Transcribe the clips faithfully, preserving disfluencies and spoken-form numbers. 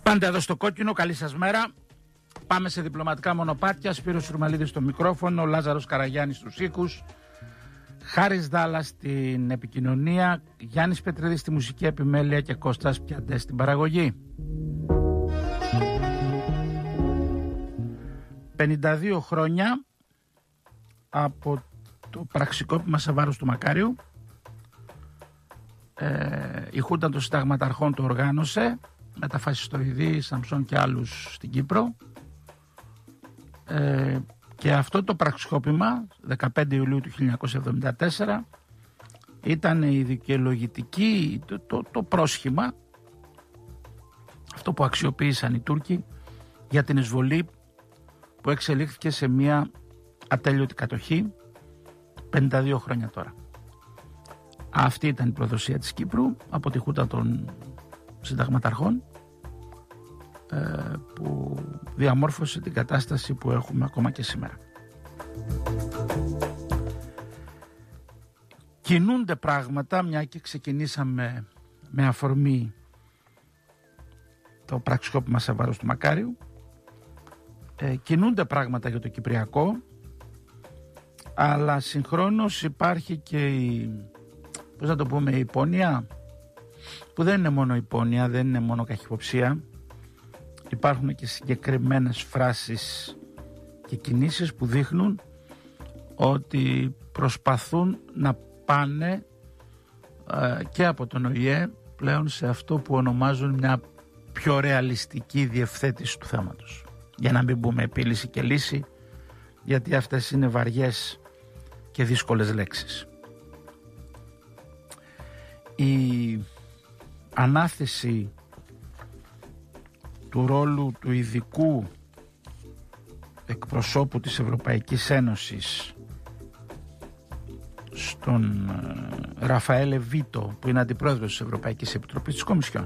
Πάντα εδώ στο κόκκινο, καλή σας μέρα. Πάμε σε διπλωματικά μονοπάτια. Σπύρος Σουρμαλίδης στο μικρόφωνο, Λάζαρος Καραγιάννης στους ήχους, Χάρης Δάλλας στην επικοινωνία, Γιάννης Πετρίδης στη μουσική επιμέλεια και Κώστας Πιαντές στην παραγωγή. πενήντα δύο χρόνια από το πραξικόπημα σε βάρος του Μακάριου. Ε, η Χούντα των Συνταγματαρχών το οργάνωσε με τα φασιστοειδή Σαμψόν και άλλους στην Κύπρο, ε, και αυτό το πραξικόπημα δεκαπέντε Ιουλίου του χίλια εννιακόσια εβδομήντα τέσσερα ήταν η δικαιολογητική, το, το, το πρόσχημα, αυτό που αξιοποίησαν οι Τούρκοι για την εισβολή που εξελίχθηκε σε μια ατέλειωτη κατοχή πενήντα δύο χρόνια τώρα. Αυτή ήταν η προδοσία της Κύπρου από τη Χούντα των Συνταγματαρχών, ε, που διαμόρφωσε την κατάσταση που έχουμε ακόμα και σήμερα. Κινούνται πράγματα, μια και ξεκινήσαμε με αφορμή το πραξικόπημα σε βάρος του Μακάριου. Ε, κινούνται πράγματα για το Κυπριακό, αλλά συγχρόνως υπάρχει και η, πώς να το πούμε, η υπόνοια, που δεν είναι μόνο υπόνοια, δεν είναι μόνο καχυποψία. Υπάρχουν και συγκεκριμένες φράσεις και κινήσεις που δείχνουν ότι προσπαθούν να πάνε ε, και από τον Ο Η Ε πλέον σε αυτό που ονομάζουν μια πιο ρεαλιστική διευθέτηση του θέματος. Για να μην πούμε επίλυση και λύση, γιατί αυτές είναι βαριές και δύσκολες λέξεις. Η ανάθεση του ρόλου του ειδικού εκπροσώπου της Ευρωπαϊκής Ένωσης στον Ραφαέλε Βίτο, που είναι αντιπρόεδρος της Ευρωπαϊκής Επιτροπής της Κομισιόν,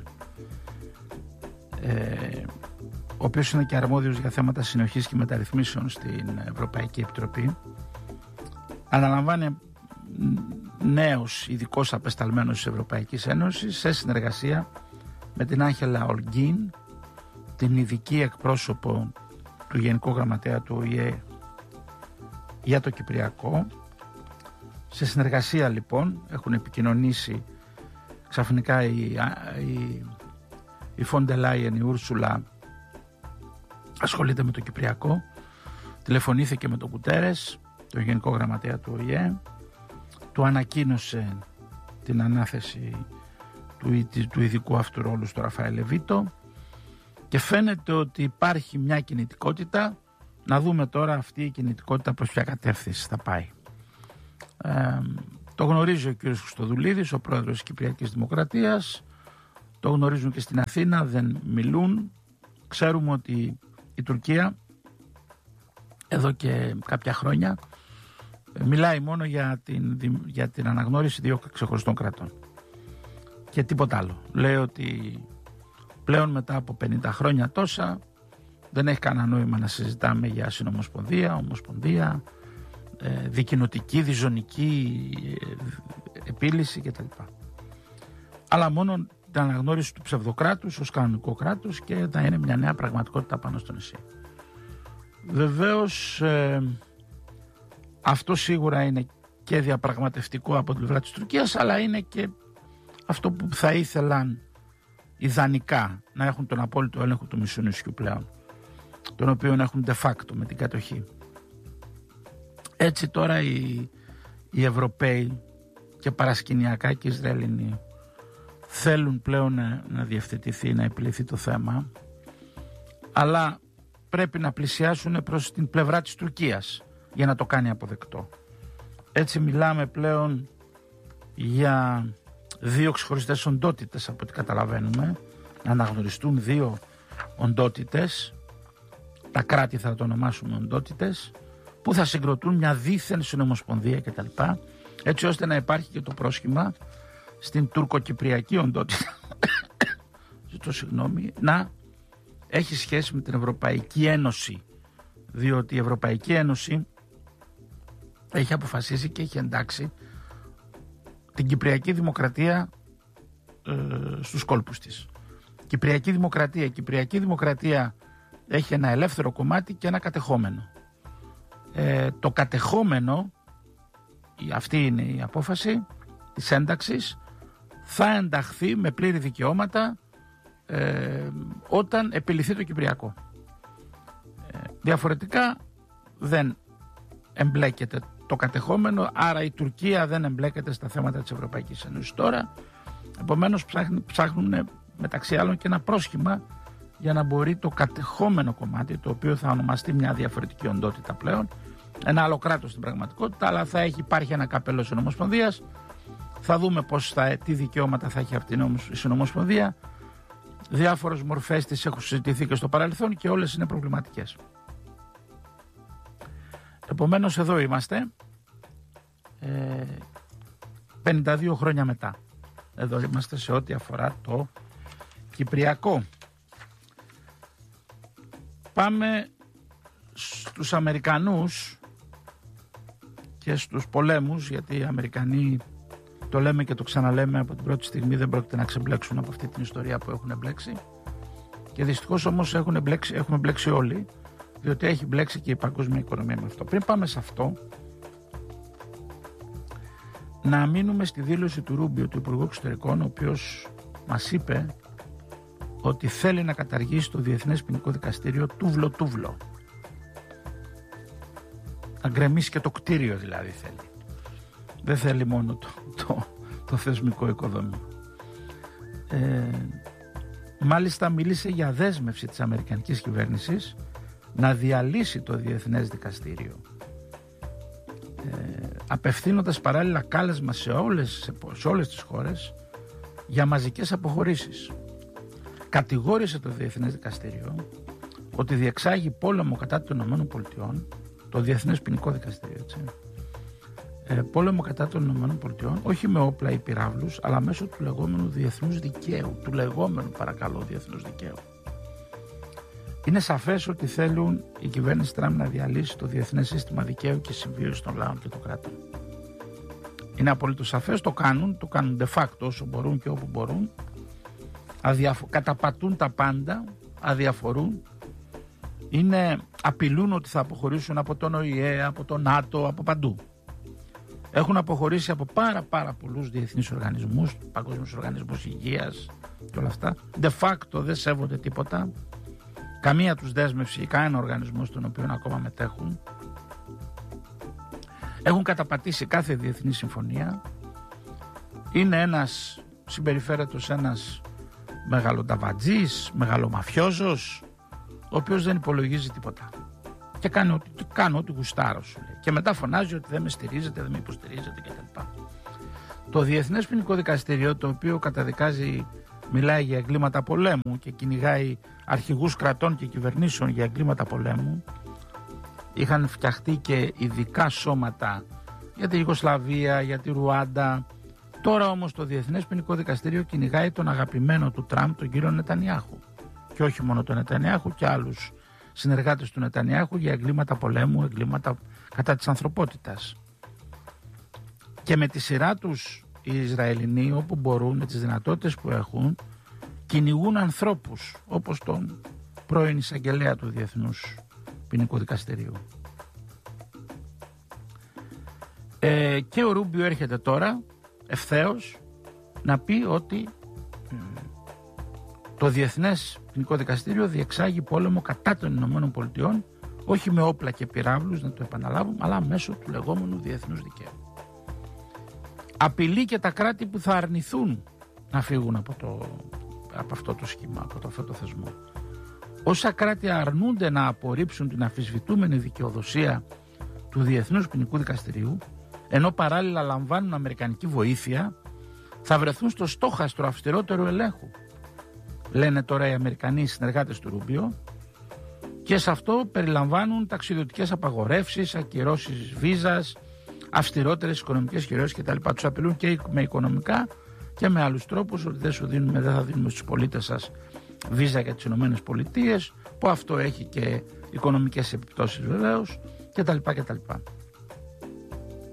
ε, ο οποίος είναι και αρμόδιος για θέματα συνοχής και μεταρρυθμίσεων στην Ευρωπαϊκή Επιτροπή, αναλαμβάνει νέος ειδικός απεσταλμένος της Ευρωπαϊκής Ένωσης σε συνεργασία με την Άγχελα Ολγκίν, την ειδική εκπρόσωπο του Γενικού Γραμματέα του Ο Η Ε για το Κυπριακό. Σε συνεργασία λοιπόν έχουν επικοινωνήσει ξαφνικά η, η, η Φόντε Λάιεν, η Ούρσουλα ασχολείται με το Κυπριακό, τηλεφωνήθηκε με τον Κουτέρες, τον Γενικό Γραμματέα του Ο Η Ε, του ανακοίνωσε την ανάθεση του, του ειδικού αυτού ρόλου στο Ραφαέλε Βίτο, και φαίνεται ότι υπάρχει μια κινητικότητα. Να δούμε τώρα αυτή η κινητικότητα προς ποια κατεύθυνση θα πάει. Ε, το γνωρίζει ο κ. Χριστοδουλίδης, ο πρόεδρος της Κυπριακής Δημοκρατίας, το γνωρίζουν και στην Αθήνα, δεν μιλούν. Ξέρουμε ότι η Τουρκία εδώ και κάποια χρόνια μιλάει μόνο για την, για την αναγνώριση δύο ξεχωριστών κρατών και τίποτα άλλο. Λέει ότι πλέον μετά από πενήντα χρόνια τόσα δεν έχει κανένα νόημα να συζητάμε για συνομοσπονδία, ομοσπονδία, ε, δικοινοτική, διζωνική ε, επίλυση κτλ. Αλλά μόνο την αναγνώριση του ψευδοκράτους ως κανονικό κράτος, και θα είναι μια νέα πραγματικότητα πάνω στο νησί. Βεβαίως ε, αυτό σίγουρα είναι και διαπραγματευτικό από την πλευρά της Τουρκίας, αλλά είναι και αυτό που θα ήθελαν ιδανικά, να έχουν τον απόλυτο έλεγχο του μισού νησιού πλέον, τον οποίο έχουν de facto με την κατοχή. Έτσι τώρα οι, οι Ευρωπαίοι και παρασκηνιακά και οι Ισραηλινοί θέλουν πλέον να, να διευθετηθεί, να επιλυθεί το θέμα, αλλά πρέπει να πλησιάσουν προς την πλευρά της Τουρκίας για να το κάνει αποδεκτό. Έτσι μιλάμε πλέον για δύο ξεχωριστές οντότητες, από ό,τι καταλαβαίνουμε, να αναγνωριστούν δύο οντότητες, τα κράτη θα το ονομάσουμε οντότητες, που θα συγκροτούν μια δίθεν συνομοσπονδία κτλ, έτσι ώστε να υπάρχει και το πρόσχημα στην τουρκοκυπριακή οντότητα ζητώ συγγνώμη, να έχει σχέση με την Ευρωπαϊκή Ένωση, διότι η Ευρωπαϊκή Ένωση έχει αποφασίσει και έχει εντάξει την Κυπριακή Δημοκρατία ε, στους κόλπους της. Κυπριακή Δημοκρατία. Η Κυπριακή Δημοκρατία έχει ένα ελεύθερο κομμάτι και ένα κατεχόμενο. Ε, το κατεχόμενο, αυτή είναι η απόφαση της ένταξης, θα ενταχθεί με πλήρη δικαιώματα ε, όταν επιληθεί το Κυπριακό. Ε, διαφορετικά δεν εμπλέκεται το κατεχόμενο, άρα η Τουρκία δεν εμπλέκεται στα θέματα της Ευρωπαϊκής Ένωσης τώρα. Επομένως ψάχνουν, ψάχνουν μεταξύ άλλων και ένα πρόσχημα για να μπορεί το κατεχόμενο κομμάτι, το οποίο θα ονομαστεί μια διαφορετική οντότητα πλέον, ένα άλλο κράτος στην πραγματικότητα, αλλά θα έχει, υπάρχει ένα καπέλο της Ομοσπονδίας. Θα δούμε πώς θα, τι δικαιώματα θα έχει αυτή η Συνομοσπονδία. Διάφορες μορφές της έχουν συζητηθεί και στο παρελθόν και όλες είναι προβληματικές. Επομένως εδώ είμαστε ε, πενήντα δύο χρόνια μετά. Εδώ είμαστε σε ό,τι αφορά το Κυπριακό. Πάμε στους Αμερικανούς και στους πολέμους, γιατί οι Αμερικανοί, το λέμε και το ξαναλέμε, από την πρώτη στιγμή δεν πρόκειται να ξεμπλέξουν από αυτή την ιστορία που έχουν μπλέξει, και δυστυχώς όμως έχουν μπλέξει, έχουμε μπλέξει όλοι, διότι έχει μπλέξει και η παγκόσμια οικονομία με αυτό. Πριν πάμε σε αυτό, να μείνουμε στη δήλωση του Ρούμπιο, του Υπουργού Εξωτερικών, ο οποίος μας είπε ότι θέλει να καταργήσει το Διεθνές Ποινικό Δικαστήριο τούβλο-τούβλο. Να γκρεμίσει και το κτίριο δηλαδή θέλει. Δεν θέλει μόνο το, το, το θεσμικό οικοδόμημα. Ε, μάλιστα μίλησε για δέσμευση της αμερικανικής κυβέρνησης να διαλύσει το Διεθνές Δικαστήριο, ε, απευθύνοντας παράλληλα κάλεσμα σε όλες, σε όλες τις χώρες για μαζικές αποχωρήσεις. Κατηγόρησε το Διεθνές Δικαστήριο ότι διεξάγει πόλεμο κατά των ΗΠΑ, το Διεθνές Ποινικό Δικαστήριο, έτσι, ε, πόλεμο κατά των ΗΠΑ, όχι με όπλα ή πυράβλους, αλλά μέσω του λεγόμενου διεθνούς δικαίου, του λεγόμενου παρακαλώ διεθνούς δικαίου. Είναι σαφές ότι θέλουν η κυβέρνηση Τραμπ να διαλύσει το διεθνές σύστημα δικαίου και συμβίωση των λαών και των κρατών. Είναι απολύτως σαφές, το κάνουν, το κάνουν de facto όσο μπορούν και όπου μπορούν, αδιαφο... καταπατούν τα πάντα, αδιαφορούν, είναι, απειλούν ότι θα αποχωρήσουν από τον Ο Η Ε, από τον ΝΑΤΟ, από παντού. Έχουν αποχωρήσει από πάρα πάρα πολλούς διεθνείς οργανισμούς, παγκόσμιους οργανισμούς υγείας και όλα αυτά. De facto δεν σέβονται τίποτα, καμία τους δέσμευση ή κανένα οργανισμό στον οποίο ακόμα μετέχουν. Έχουν καταπατήσει κάθε διεθνή συμφωνία. Είναι ένας, συμπεριφέρεται ως ένας μεγαλονταβατζής, μεγαλομαφιόζος, ο οποίος δεν υπολογίζει τίποτα και κάνει ό,τι, κάνω ό,τι γουστάρω, σου λέει. Και μετά φωνάζει ότι δεν με στηρίζετε, δεν με υποστηρίζετε κτλ. Το Διεθνές Ποινικό Δικαστήριο, το οποίο καταδικάζει, μιλάει για εγκλήματα πολέμου και κυνηγάει αρχηγούς κρατών και κυβερνήσεων για εγκλήματα πολέμου, είχαν φτιαχτεί και ειδικά σώματα για τη Ιουγκοσλαβία, για τη Ρουάντα. Τώρα όμως το Διεθνές Ποινικό Δικαστήριο κυνηγάει τον αγαπημένο του Τραμπ, τον κύριο Νετανιάχου. Και όχι μόνο τον Νετανιάχου, και άλλους συνεργάτες του Νετανιάχου για εγκλήματα πολέμου, εγκλήματα κατά της ανθρωπότητας. Και με τη σειρά τους οι Ισραηλινοί, όπου μπορούν, με τις δυνατότητες που έχουν, κυνηγούν ανθρώπους, όπως τον πρώην εισαγγελέα του Διεθνούς Ποινικού Δικαστηρίου. Ε, και ο Ρούμπιο έρχεται τώρα ευθέως να πει ότι ε, το Διεθνές Ποινικό Δικαστήριο διεξάγει πόλεμο κατά των Ηνωμένων Πολιτειών, όχι με όπλα και πυράβλους, να το επαναλάβουμε, αλλά μέσω του λεγόμενου διεθνούς δικαίου. Απειλεί και τα κράτη που θα αρνηθούν να φύγουν από, το, από αυτό το σχήμα, από το, αυτό το θεσμό. Όσα κράτη αρνούνται να απορρίψουν την αμφισβητούμενη δικαιοδοσία του Διεθνούς Ποινικού Δικαστηρίου, ενώ παράλληλα λαμβάνουν αμερικανική βοήθεια, θα βρεθούν στο στόχαστρο αυστηρότερου ελέγχου, λένε τώρα οι Αμερικανοί συνεργάτες του Ρούμπιο, και σε αυτό περιλαμβάνουν ταξιδιωτικές απαγορεύσεις, ακυρώσεις βίζας, αυστηρότερες οικονομικές κυρώσεις κτλ. Τους απειλούν και με οικονομικά και με άλλους τρόπους, ότι δεν σου δίνουμε, δεν θα δίνουμε στους πολίτες σας βίζα για τις Ηνωμένες Πολιτείες, που αυτό έχει και οικονομικές επιπτώσεις βεβαίως κτλ. κτλ.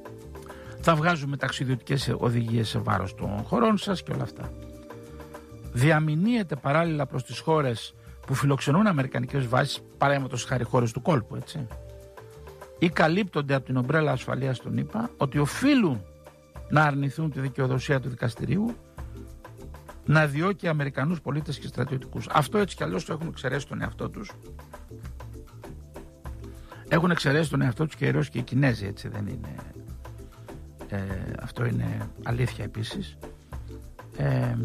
Θα βγάζουμε ταξιδιωτικές οδηγίες σε βάρος των χωρών σας και όλα αυτά. διαμηνύεται παράλληλα προς τις χώρες που φιλοξενούν αμερικανικές βάσεις, παραδείγματος χάρη χώρες του κόλπου, έτσι, ή καλύπτονται από την ομπρέλα ασφαλείας των ΗΠΑ, ότι οφείλουν να αρνηθούν τη δικαιοδοσία του δικαστηρίου να διώκει Αμερικανούς πολίτες και στρατιωτικούς. Αυτό έτσι κι αλλιώς το έχουν εξαιρέσει τον εαυτό τους. Έχουν εξαιρέσει τον εαυτό τους και οι Ρώσοι και οι Κινέζοι, έτσι δεν είναι. Ε, αυτό είναι αλήθεια επίσης. Ε, ε,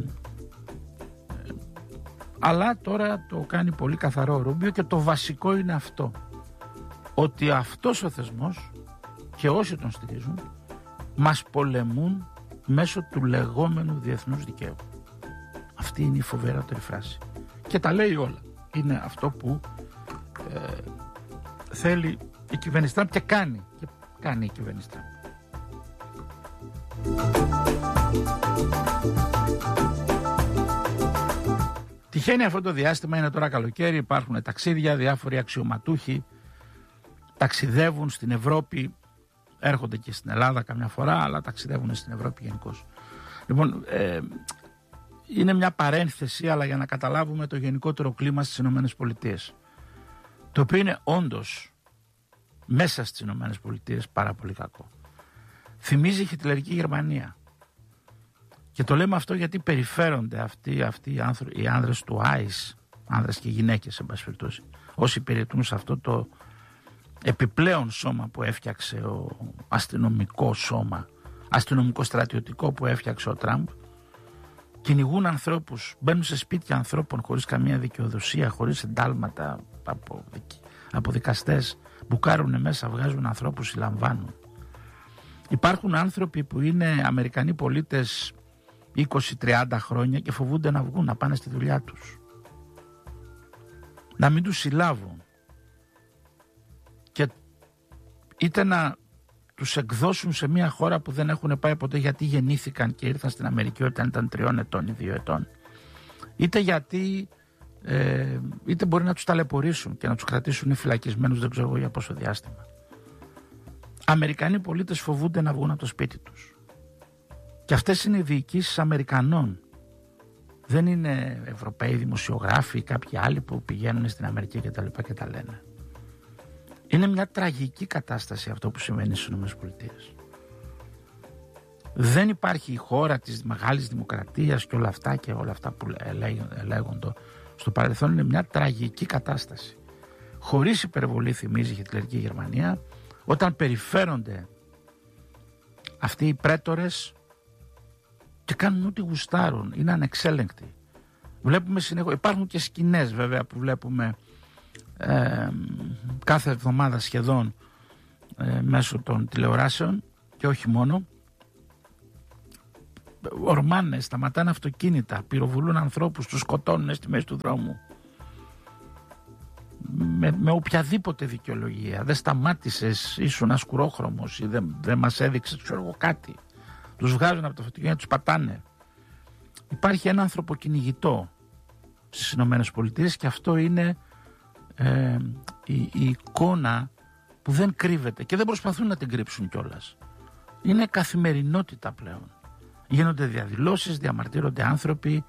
αλλά τώρα το κάνει πολύ καθαρό ο Ρούμπιο και το βασικό είναι αυτό. Ότι αυτός ο θεσμός και όσοι τον στηρίζουν μας πολεμούν μέσω του λεγόμενου διεθνούς δικαίου. Αυτή είναι η φοβερότερη φράση. Και τα λέει όλα. Είναι αυτό που ε, θέλει η κυβέρνηση Τραμπ και κάνει. Και κάνει η κυβέρνηση Τραμπ. Τυχαίνει αυτό το διάστημα, είναι τώρα καλοκαίρι, υπάρχουν ταξίδια, διάφοροι αξιωματούχοι ταξιδεύουν στην Ευρώπη, έρχονται και στην Ελλάδα καμιά φορά, αλλά ταξιδεύουν στην Ευρώπη γενικώς. Λοιπόν, ε, είναι μια παρένθεση, αλλά για να καταλάβουμε το γενικότερο κλίμα στις Ηνωμένες Πολιτείες, το οποίο είναι όντως μέσα στις Ηνωμένες Πολιτείες πάρα πολύ κακό. Θυμίζει η χιτλερική Γερμανία. Και το λέμε αυτό γιατί περιφέρονται αυτοί, αυτοί οι, άνθρω, οι άνδρες του άις, άνδρες και γυναίκες, εν πάση περιπτώσει, όσοι υπηρετούν σε αυτό το επιπλέον σώμα που έφτιαξε ο αστυνομικό σώμα, αστυνομικό στρατιωτικό που έφτιαξε ο Τραμπ, κυνηγούν ανθρώπους, μπαίνουν σε σπίτια ανθρώπων χωρίς καμία δικαιοδοσία, χωρίς εντάλματα από, από δικαστές, μπουκάρουν μέσα, βγάζουν ανθρώπους, συλλαμβάνουν. Υπάρχουν άνθρωποι που είναι Αμερικανοί πολίτες είκοσι τριάντα χρόνια και φοβούνται να βγουν, να πάνε στη δουλειά τους, να μην τους συλλάβουν και είτε να τους εκδώσουν σε μια χώρα που δεν έχουν πάει ποτέ γιατί γεννήθηκαν και ήρθαν στην Αμερική όταν ήταν τριών ετών ή δύο ετών, είτε γιατί ε, είτε μπορεί να τους ταλαιπωρήσουν και να τους κρατήσουν φυλακισμένους δεν ξέρω εγώ για πόσο διάστημα. Αμερικανοί πολίτες φοβούνται να βγουν από το σπίτι τους. Και αυτές είναι οι διοικήσεις Αμερικανών. Δεν είναι Ευρωπαίοι δημοσιογράφοι ή κάποιοι άλλοι που πηγαίνουν στην Αμερική και τα λοιπά και τα λένε. Είναι μια τραγική κατάσταση αυτό που συμβαίνει στις ΗΠΑ. Δεν υπάρχει η χώρα της μεγάλης δημοκρατίας και όλα αυτά και όλα αυτά που λέγονται στο παρελθόν. Είναι μια τραγική κατάσταση. Χωρίς υπερβολή θυμίζει η χιτλερική Γερμανία, όταν περιφέρονται αυτοί οι πρέτορες και κάνουν ό,τι γουστάρουν, είναι ανεξέλεγκτοι. Βλέπουμε συνέχως, υπάρχουν και σκηνές βέβαια που βλέπουμε ε, κάθε εβδομάδα σχεδόν ε, μέσω των τηλεοράσεων και όχι μόνο. Ορμάνε, σταματάνε αυτοκίνητα, πυροβολούν ανθρώπους, τους σκοτώνουν στη μέση του δρόμου. Με, με οποιαδήποτε δικαιολογία. Δεν σταμάτησες, ήσουν ασκουρόχρωμος ή δεν, δεν μας έδειξες ξέρω εγώ κάτι. Τους βγάζουν από το αυτοκίνητο, τους πατάνε. Υπάρχει ένα ανθρωποκυνηγητό στις Ηνωμένες Πολιτείες και αυτό είναι ε, η, η εικόνα που δεν κρύβεται και δεν προσπαθούν να την κρύψουν κιόλας. Είναι καθημερινότητα πλέον. Γίνονται διαδηλώσεις, διαμαρτύρονται άνθρωποι,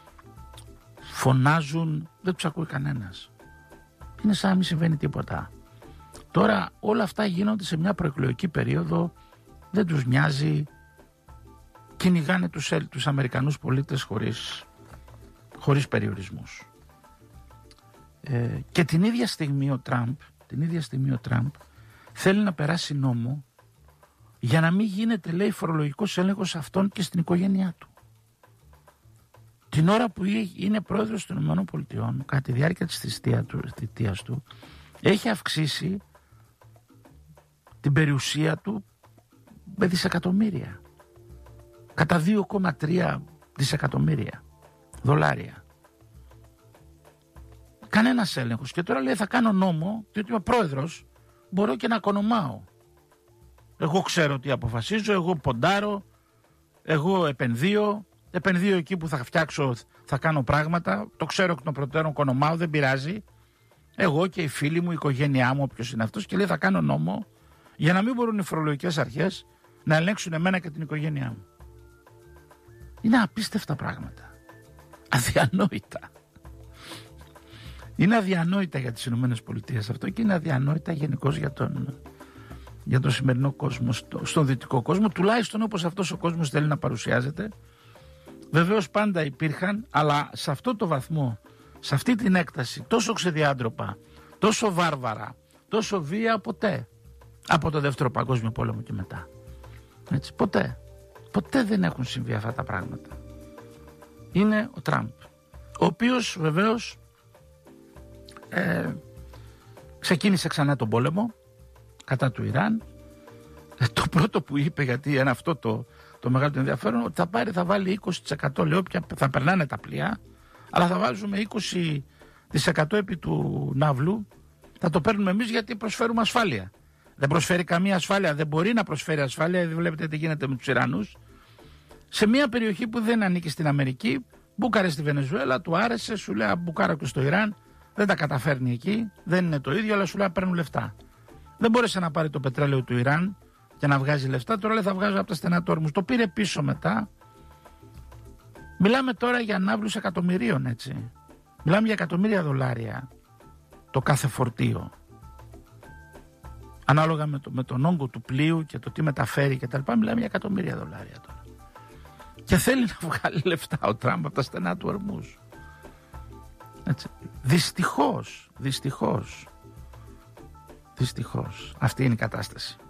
φωνάζουν, δεν τους ακούει κανένας. Είναι σαν να μην συμβαίνει τίποτα. Τώρα όλα αυτά γίνονται σε μια προεκλογική περίοδο, δεν τους νοιάζει, κυνηγάνε τους, τους Αμερικανούς πολίτες χωρίς, χωρίς περιορισμούς. Ε, και την ίδια στιγμή ο Τραμπ, την ίδια στιγμή ο Τραμπ θέλει να περάσει νόμο για να μην γίνεται, λέει, φορολογικός έλεγχος αυτών και στην οικογένειά του. Την ώρα που είναι πρόεδρος των ΗΠΑ, κατά τη διάρκεια της θητείας του, έχει αυξήσει την περιουσία του με δισεκατομμύρια. Κατά δύο κόμμα τρία δισεκατομμύρια δολάρια. Κανένας έλεγχος. Και τώρα λέει θα κάνω νόμο, διότι είμαι πρόεδρος, μπορώ και να οικονομάω. Εγώ ξέρω τι αποφασίζω, εγώ ποντάρω, εγώ επενδύω, επενδύω εκεί που θα φτιάξω, θα κάνω πράγματα, το ξέρω εκ των προτέρων, οικονομάω, δεν πειράζει. Εγώ και οι φίλοι μου, η οικογένειά μου, όποιος είναι αυτός, και λέει θα κάνω νόμο για να μην μπορούν οι φορολογικές αρχές να ελέγξουν εμένα και την οικογένειά μου. Είναι απίστευτα πράγματα. Αδιανόητα. Είναι αδιανόητα για τις Ηνωμένες Πολιτείες αυτό και είναι αδιανόητα γενικώς για τον, για τον σημερινό κόσμο, στο, στον δυτικό κόσμο, τουλάχιστον όπως αυτός ο κόσμος θέλει να παρουσιάζεται. Βεβαίως πάντα υπήρχαν, αλλά σε αυτό το βαθμό, σε αυτή την έκταση, τόσο ξεδιάντροπα, τόσο βάρβαρα, τόσο βία, ποτέ. Από το Δεύτερο Παγκόσμιο Πόλεμο και μετά. Έτσι, ποτέ. Ποτέ δεν έχουν συμβεί αυτά τα πράγματα. Είναι ο Τραμπ, ο οποίος βεβαίως ε, ξεκίνησε ξανά τον πόλεμο κατά του Ιράν. Ε, το πρώτο που είπε, γιατί είναι αυτό το, το μεγάλο το ενδιαφέρον, ότι θα πάρει, θα βάλει είκοσι τοις εκατό, λέω, πια θα περνάνε τα πλοία, αλλά θα βάζουμε είκοσι τοις εκατό επί του ναύλου, θα το παίρνουμε εμείς γιατί προσφέρουμε ασφάλεια. Δεν προσφέρει καμία ασφάλεια, δεν μπορεί να προσφέρει ασφάλεια, δεν βλέπετε τι γίνεται με τους Ιρανούς. Σε μια περιοχή που δεν ανήκει στην Αμερική, μπούκαρε στη Βενεζουέλα, του άρεσε, σου λέει μπουκάρα και στο Ιράν, δεν τα καταφέρνει εκεί, δεν είναι το ίδιο, αλλά σου λέει παίρνουν λεφτά. Δεν μπόρεσε να πάρει το πετρέλαιο του Ιράν και να βγάζει λεφτά, τώρα λέει θα βγάζω από τα στενά του όρμους. Το πήρε πίσω μετά. Μιλάμε τώρα για ναύλους εκατομμυρίων, έτσι. Μιλάμε για εκατομμύρια δολάρια το κάθε φορτίο. Ανάλογα με, το, με τον όγκο του πλοίου και το τι μεταφέρει και τα λοιπά, μιλάμε για εκατομμύρια δολάρια τώρα. Και θέλει να βγάλει λεφτά ο Τραμπ από τα στενά του ορμούς. Έτσι. Δυστυχώς, δυστυχώς, δυστυχώς, αυτή είναι η κατάσταση.